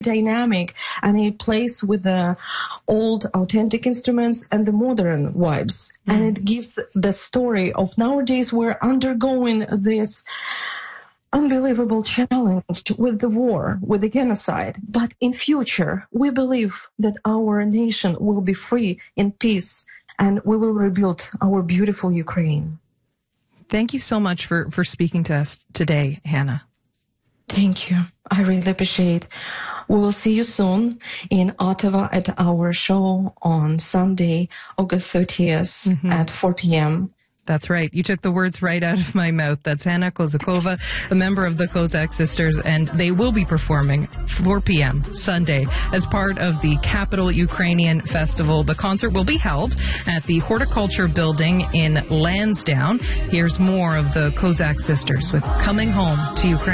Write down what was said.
dynamic, and it plays with the old authentic instruments and the modern vibes. And it gives the story of nowadays we're undergoing this unbelievable challenge with the war, with the genocide. But in future, we believe that our nation will be free in peace, and we will rebuild our beautiful Ukraine. Thank you so much for speaking to us today, Hannah. Thank you. I really appreciate it. We will see you soon in Ottawa at our show on Sunday, August 30th at 4 p.m. That's right. You took the words right out of my mouth. That's Hannah Kozakova, a member of the Kozak Sisters, and they will be performing 4 p.m. Sunday as part of the Capital Ukrainian Festival. The concert will be held at the Horticulture Building in Lansdowne. Here's more of the Kozak Sisters with Coming Home to Ukraine.